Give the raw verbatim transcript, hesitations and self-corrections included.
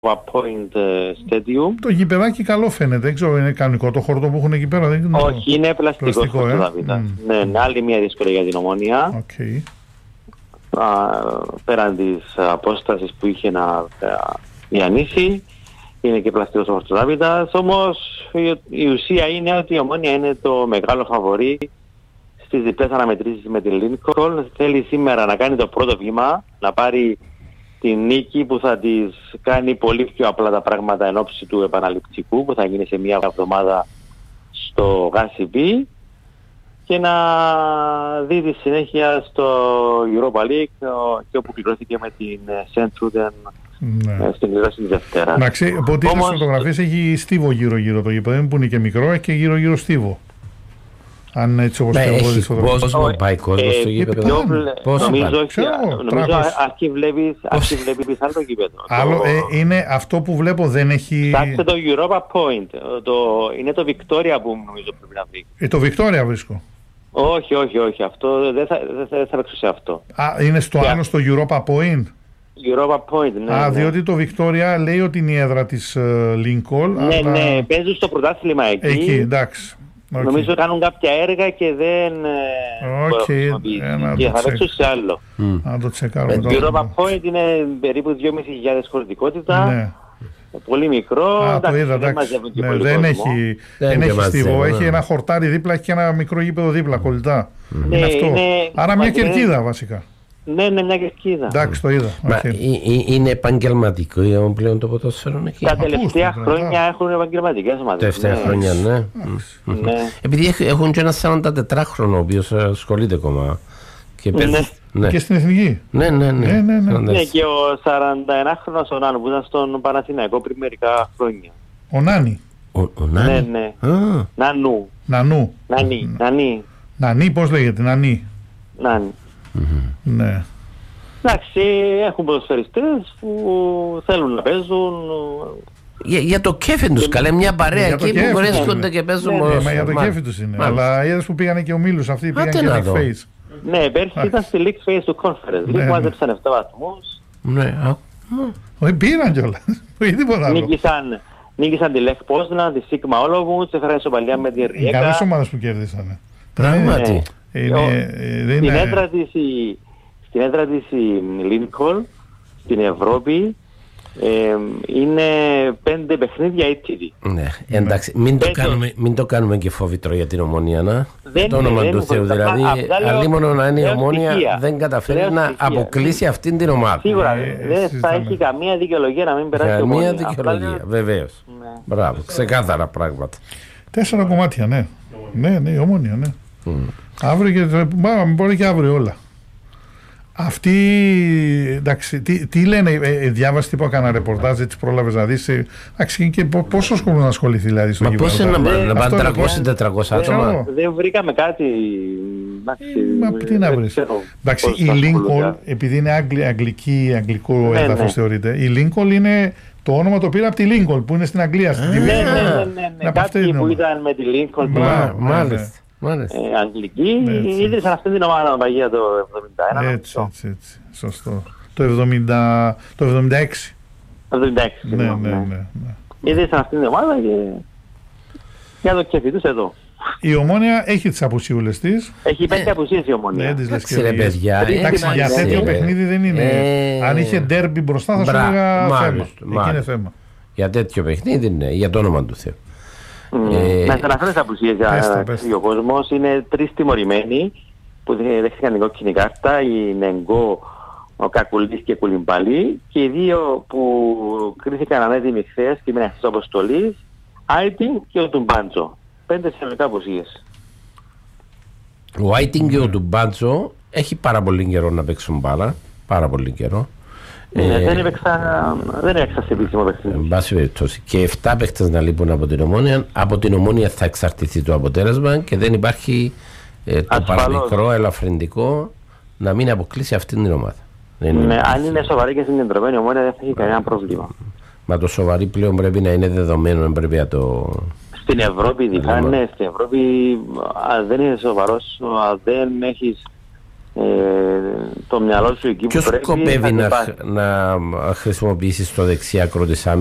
Point Stadium. Το γηπεδάκι καλό φαίνεται, δεν ξέρω, είναι κανονικό το χορτό που έχουν εκεί πέρα? Δεν είναι... Όχι, είναι πλαστικό, πλαστικό ε? mm. Ναι, είναι άλλη μια δυσκολία για την Ομόνια. Okay. Α, πέραν της απόστασης που είχε να διανύσει, είναι και πλαστικός ο Χορτοδάβητας. Όμως η, η ουσία είναι ότι η Ομόνια είναι το μεγάλο φαβορί στις διπλές αναμετρήσεις με την Lincoln. Θέλει σήμερα να κάνει το πρώτο βήμα, να πάρει την νίκη που θα της κάνει πολύ πιο απλά τα πράγματα εν ώψη του επαναληπτικού που θα γίνει σε μία εβδομάδα στο Γάσι Μπι και να δει τη συνέχεια στο Europa League και όπου κληρώθηκε με την Σεντρούντεν ναι. στην κληρώση της Δευτέρα. Εντάξει, από ό,τι είδες φωτογραφίες έχει στίβο γύρω-γύρω το γήπεδο, που είναι και μικρό, έχει και γύρω-γύρω στίβο. Αν έτσι όπως θέλω έχει πόσο πάει κόσμος στο γήπεδο? Νομίζω αρκεί βλέπεις άλλο το γήπεδο. Άλλο είναι αυτό που βλέπω, δεν έχει... Ψάξτε το Europa Point, είναι το Victoria που νομίζω πρέπει να βρει. Ε, το Victoria βρίσκω. Όχι, όχι, όχι, αυτό δεν θα παίξω σε αυτό. Α, είναι στο άλλο, στο Europa Point. Europa Point, ναι. Α, διότι το Victoria λέει ότι είναι η έδρα της Lincoln. Ναι, ναι, παίζουν στο πρωτάθλημα εκεί. Εκεί, εντάξει. Okay. Νομίζω κάνουν κάποια έργα και δεν okay. ε, και θα παίξουν σε άλλο. Mm. Να το τσεκάρουμε. Το Europa Point είναι περίπου δυόμισι χιλιάδες χωρητικότητα. Ναι. Πολύ μικρό. Α, εντάξει, το είδα, δεν, ναι, δεν έχει, δεν έχει στίβο. Έχει ένα χορτάρι δίπλα και ένα μικρό γήπεδο δίπλα κολλητά. Mm. Ναι, είναι αυτό. Είναι, άρα μια κερκίδα βασικά. Ναι, ναι, μια κερκίδα. Εντάξει, το είδα. Μα, okay. Είναι επαγγελματικό πλέον το ποδόσφαιρο εκεί? Τα τελευταία χρόνια έχουν επαγγελματικές ομάδες. Τελευταία χρόνια, ναι. ναι. Επειδή έχουν και ένα σαραντατετράχρονο ο οποίος ασχολείται ακόμα. Και, ναι. Ναι. Και στην Εθνική. Ναι, ναι, ναι. ναι, ναι, ναι. ναι και ο σαρανταενάχρονος ο Νάνου που ήταν στον Παναθηναϊκό πριν μερικά χρόνια. Ο Νάνι. Ο, ο Νάνι. Ναι, ναι. Ah. Νανού. Νανού. Νανί. Νανί. Νανί, πώς λέγεται, Νανί. Νανί. Mm-hmm. Ναι. Εντάξει, έχουν ποδοσφαιριστές που θέλουν να παίζουν. Για, για το κέφι τους, καλέ, μια παρέα εκεί που βρίσκονται και παίζουν μόνο. Ναι, για το κέφι τους είναι. Αλλά είδες που πήγανε και ο Μίλους αυτοί, πήγαν και League Face. Ναι, πέρσι ήταν στη League Face του Conference. Λίγο μάζεψαν επτά βαθμούς. Ναι, όχι πήραν κιόλας. Νίκησαν τη Lech Poznan, τη Sigma Olomouc, έφεραν ισοπαλία με τη Rijeka. Καλές ομάδες που κέρδισαν. Πράγματι. Στην έδρα της η Lincoln, στην Ευρώπη, ε, είναι πέντε παιχνίδια έτσι. Ναι, εντάξει, μην το, κάνουμε, μην το κάνουμε και φόβητρο για την Ομόνια, να. Δεν το όνομα του Θεού, δηλαδή, αλλήμωνο να είναι η Ομόνια, στοιχεία. Δεν καταφέρει να αποκλείσει αυτήν την ομάδα. Σίγουρα, ε, δεν θα έχει καμία δικαιολογία να μην περάσει η Ομόνια. Καμία δικαιολογία, βεβαίως. Ναι. Μπράβο, ξεκάθαρα πράγματα. Τέσσερα κομμάτια, ναι. Ναι, ναι, η Ομόνια, ναι. Mm. Αύριο και, μπορεί και αύριο όλα. Αυτοί, εντάξει, τι, τι λένε, ε, διάβασε τίποτα, κάνα ρεπορτάζ, έτσι πρόλαβες να δεις, εντάξει, και πόσο σκοπό να ασχοληθεί δηλαδή στο γήπεδο? Μα πώς είναι να πάνε τριακόσια τετρακόσια άτομα? Δεν βρήκαμε κάτι. Μα τι να βρεις? Εντάξει, η Lincoln, επειδή είναι αγγλ, αγγλική, αγγλικό έδαφος θεωρείται, η Lincoln είναι το όνομα το πήρα από τη Lincoln που είναι στην Αγγλία. Ναι, ναι, ναι, κάποιοι που ήταν με τη Lincoln. Μάλιστα. Ε, αγγλική, ίδρυσαν αυτή την ομάδα παγία το εβδομήντα ένα. Έτσι, έτσι, έτσι, σωστό. Το, εβδομήντα, το εβδομήντα έξι. Το εβδομήντα έξι, ναι, ναι, ναι, ναι, ναι. Ίδρυσαν αυτή την ομάδα και για το κέφι τους εδώ. Η Ομόνια έχει τις απουσίουλες της. Έχει πέντε ε, απουσίες η Ομόνια. Ναι, εντάξει ρε παιδιά. Εντάξει, για τέτοιο παιχνίδι δεν είναι. Ε, Αν είχε ντέρμπι μπροστά θα σου έλεγα θέμα. Εκεί είναι θέμα. Για τέτοιο παιχνίδι είναι, για το όνομα του Θεού. Mm. Ε, να σας αναφέρω τις απουσίες για ο κόσμος. Είναι τρεις τιμωρημένοι που δέχτηκαν την κόκκινη κάρτα, η Νεγκό, ο Κακουλής και Κουλιμπαλή, και οι δύο που κρίθηκαν ανέτοιμοι χθες και μείναν στις αποστολής, Άιτινγκ και ο Τουμπάντζο. Πέντε συνολικά απουσίες. Ο Άιτινγκ και ο Τουμπάντζο έχει πάρα πολύ καιρό να παίξουν μπάλα, πάρα πολύ καιρό. Ναι, ε, δεν έπαιξα, δεν έπαιξα σε επίσημο παιχνίδι. Εν πάση περιπτώσει. Και εφτά παίχτες να λείπουν από την Ομόνια. Από την Ομόνια θα εξαρτηθεί το αποτέλεσμα και δεν υπάρχει ε, το παραμικρό ελαφρυντικό να μην αποκλείσει αυτήν την ομάδα. Ναι, αν είναι σοβαρή και συγκεντρωμένη η Ομόνια δεν θα έχει κανένα πρόβλημα. Μα το σοβαρή πλέον πρέπει να είναι δεδομένο, δεν πρέπει να το... Στην Ευρώπη ειδικά, ναι, στην Ευρώπη αν δεν είναι σοβαρός, αν δεν έχεις ε, το μυαλό σου εκεί που Ποιος πρέπει. σκοπεύει να, να χρησιμοποιήσει το δεξί άκρο της